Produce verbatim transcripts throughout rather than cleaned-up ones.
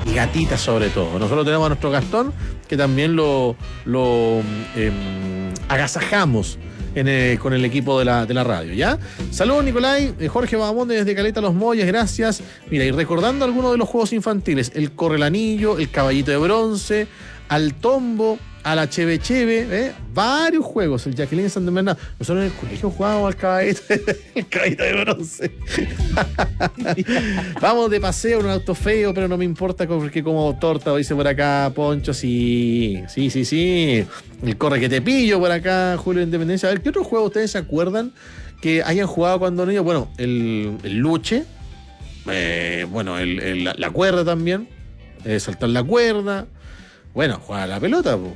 y gatitas sobre todo. Nosotros tenemos a nuestro Gastón, que también lo, lo eh, agasajamos en el, con el equipo de la, de la radio, ¿ya? Saludos, Nicolai, eh, Jorge Bahamonde desde Caleta Los Molles, gracias. Mira, y recordando algunos de los juegos infantiles, el Corre el Anillo, el Caballito de Bronce, al Tombo, a la Cheve Cheve, ¿eh? Varios juegos, el Jacqueline San Bernardo. Nosotros en el colegio jugábamos al caballito, el caballito de bronce. Vamos de paseo en un auto feo, pero no me importa porque como torta, dice por acá Poncho, sí, sí, sí, sí. El Corre que te pillo por acá, Julio Independencia. A ver, ¿qué otros juegos ustedes se acuerdan que hayan jugado cuando niños? Bueno, el, el luche, eh, bueno, el, el, la, la cuerda también, eh, saltar la cuerda. Bueno, jugar a la pelota, po.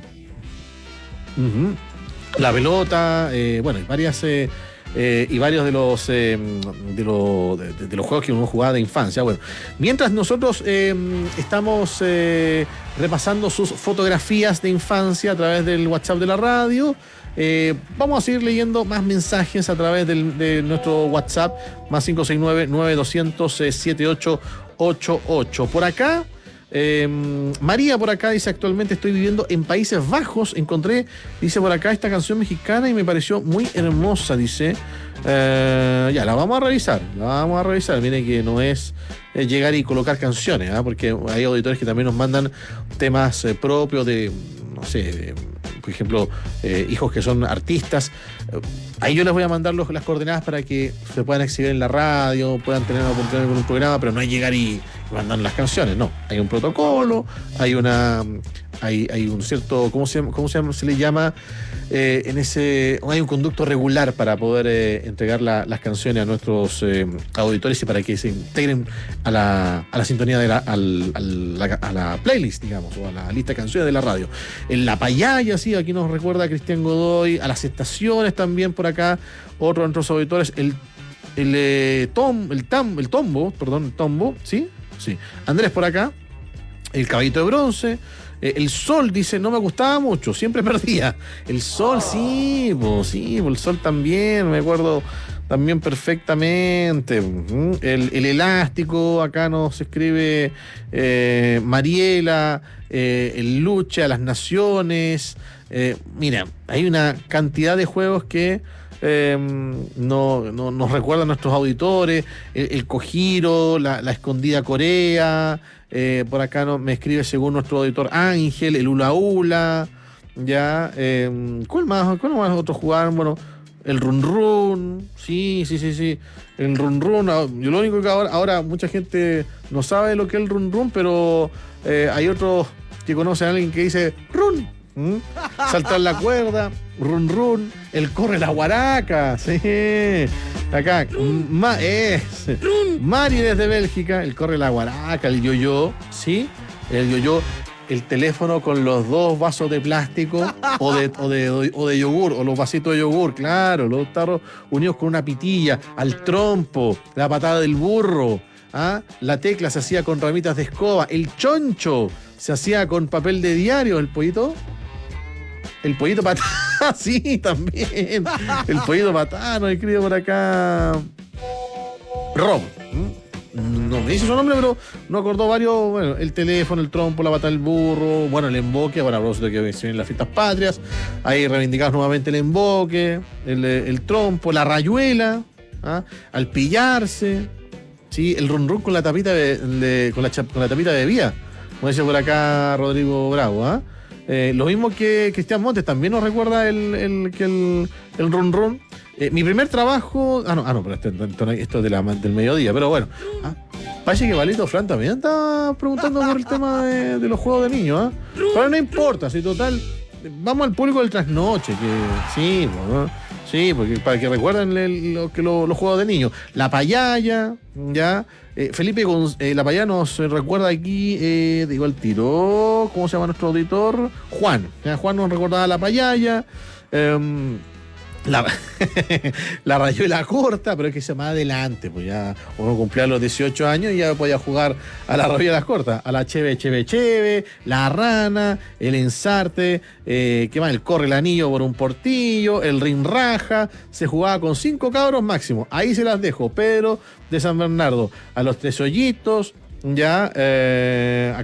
Uh-huh. La pelota, eh, bueno, y varias eh, eh, y varios de los eh, de, lo, de, de los juegos que uno jugaba de infancia. Bueno, mientras nosotros eh, estamos eh, repasando sus fotografías de infancia a través del WhatsApp de la radio, eh, vamos a seguir leyendo más mensajes a través del, de nuestro WhatsApp más cinco seis nueve, nueve dos cero cero, siete ocho ocho ocho. Por acá Eh, María por acá dice: actualmente estoy viviendo en Países Bajos. Encontré, dice por acá, esta canción mexicana y me pareció muy hermosa, dice. Eh, ya, la vamos a revisar, la vamos a revisar. Miren que no es eh, llegar y colocar canciones, ¿eh? Porque hay auditores que también nos mandan temas eh, propios de, no sé, de, por ejemplo, eh, hijos que son artistas. Ahí yo les voy a mandar los, las coordenadas para que se puedan exhibir en la radio, puedan tener una oportunidad con un programa, pero no hay llegar y mandar las canciones, no. Hay un protocolo, hay una, hay, hay un cierto, ¿cómo se, cómo se, llama, se le llama? Eh, en ese, hay un conducto regular para poder eh, entregar la, las canciones a nuestros eh, auditores y para que se integren a la, a la sintonía de la, al, al, la, a la playlist, digamos, o a la lista de canciones de la radio. En la payaya, sí, aquí nos recuerda Cristian Godoy, a las estaciones también por acá, otro de nuestros auditores, el el eh, tom, el tam, el tombo, perdón, el tombo, ¿sí? Sí. Andrés por acá, el caballito de bronce. Eh, el sol dice: no me gustaba mucho, siempre perdía. El sol, sí, pues sí, el sol también, me acuerdo también perfectamente. El, el elástico, acá nos escribe eh, Mariela, eh, el lucha, las naciones. Eh, mira, hay una cantidad de juegos que Eh, no, no, nos recuerdan a nuestros auditores, el, el Kojiro, la, la escondida Corea, eh, por acá no, me escribe según nuestro auditor Ángel, el Hula Hula, ya, eh, ¿cuál más? ¿Cuál más otros jugaron? Bueno, el Run Run, sí, sí, sí, sí, el Run Run, yo lo único que ahora, ahora mucha gente no sabe lo que es el Run Run, pero eh, hay otros que conocen a alguien que dice Run. ¿Mm? Saltar la cuerda, run run, el corre la guaraca, sí, acá, ma, es, Mari desde Bélgica, el corre la guaraca, el yo-yo, sí, el yo-yo, el teléfono con los dos vasos de plástico o de, o de, o de yogur, o los vasitos de yogur, claro, los tarros unidos con una pitilla, al trompo, la patada del burro, ¿ah? La tecla se hacía con ramitas de escoba, el choncho se hacía con papel de diario, el pollito. El pollito patano, sí, también. El pollito patano, escrito por acá. Rob. No me dice su nombre, pero no acordó varios. Bueno, el teléfono, el trompo, la pata del burro. Bueno, el emboque. Bueno, a propósito que se vienen las fiestas patrias. Ahí reivindicamos nuevamente el emboque, el, el trompo, la rayuela. ¿Ah? Al pillarse. ¿Sí? El run run con la tapita de, de, con, la, con la tapita de bebida. Como dice por acá Rodrigo Bravo, ¿ah? ¿eh? Eh, lo mismo que Cristian Montes, también nos recuerda el, el, que el, el run run. Eh, mi primer trabajo. Ah, no, ah, no, pero esto, esto es de la, del mediodía, pero bueno. Ah, parece que Valito Fran también está preguntando por el tema de, de los juegos de niños, ¿eh? Pero no importa, si total. Vamos al público del trasnoche, que sí, ¿no? Sí, porque para que recuerden el, lo, que lo, los juegos de niños. La payaya, ya. Eh, Felipe Gonz- eh, La Payaya nos recuerda aquí, eh, digo el tiro, ¿cómo se llama nuestro auditor? Juan. ¿Ya? Juan nos recordaba la payaya. Eh, La, la rayuela corta, pero es que se más adelante, pues ya uno cumplía los dieciocho años y ya podía jugar a la rayuela corta, a la cheve, cheve, cheve, la rana, el ensarte, eh, ¿qué más? El corre el anillo por un portillo, el rin raja, se jugaba con cinco cabros máximo, ahí se las dejo, Pedro de San Bernardo, a los tres hoyitos. Ya, eh,